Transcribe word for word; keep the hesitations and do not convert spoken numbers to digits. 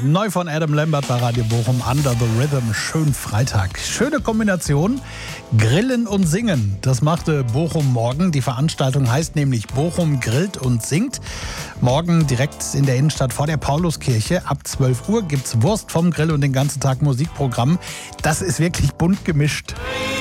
Neu von Adam Lambert bei Radio Bochum, Under the Rhythm. Schön Freitag. Schöne Kombination. Grillen und Singen. Das machte Bochum morgen. Die Veranstaltung heißt nämlich Bochum grillt und singt. Morgen direkt in der Innenstadt vor der Pauluskirche. Ab zwölf Uhr gibt's Wurst vom Grill und den ganzen Tag Musikprogramm. Das ist wirklich bunt gemischt.